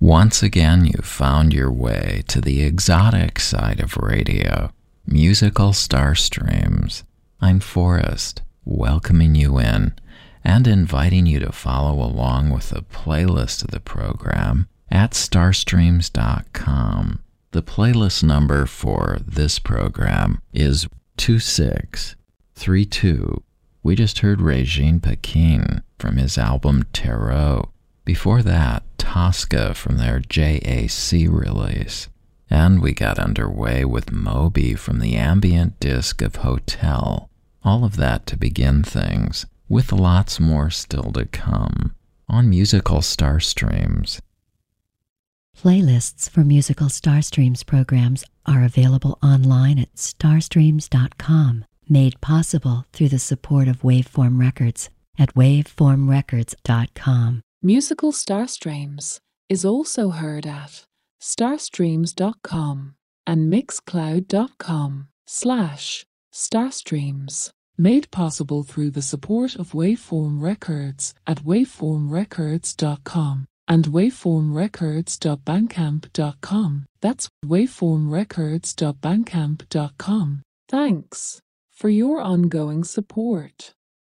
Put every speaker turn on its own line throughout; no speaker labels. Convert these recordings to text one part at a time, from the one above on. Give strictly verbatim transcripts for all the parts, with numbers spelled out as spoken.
Once again, you found your way to the exotic side of radio, musical starstreams. I'm Forrest, welcoming you in and inviting you to follow along with the playlist of the program at starstreams dot com. The playlist number for this program is two six three two. We just heard Regine Paquin from his album Tarot. Before that, Tosca from their J A C release. And we got underway with Moby from the ambient disc of Hotel. All of that to begin things, with lots more still to come on Musical Starstreams.
Playlists for Musical Starstreams programs are available online at starstreams dot com, made possible through the support of Waveform Records at waveform records dot com.
Musical Starstreams is also heard at starstreams dot com and mixcloud dot com slash starstreams. Made possible through the support of Waveform Records at waveform records dot com and waveform records dot bandcamp dot com. That's waveform records dot bandcamp dot com. Thanks for your ongoing support.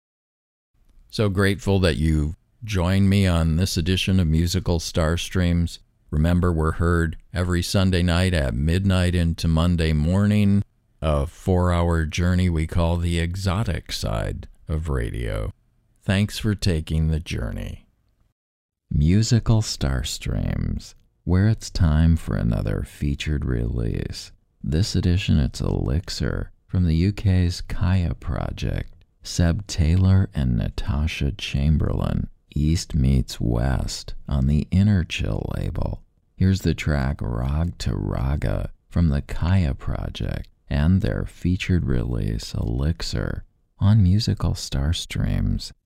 So grateful that you joined me on this edition of Musical Starstreams. Remember, we're heard every Sunday night at midnight into Monday morning, a four-hour journey we call the exotic side of radio. Thanks for taking the journey. Musical Starstreams, where it's time for another featured release. This edition, it's Elixir from the U K's Kaya project. Seb Taylor and Natasha Chamberlain, East Meets West on the Inner Chill label. Here's the track Rag to Raga from the Kaya project and their featured release Elixir on Musical Starstreams.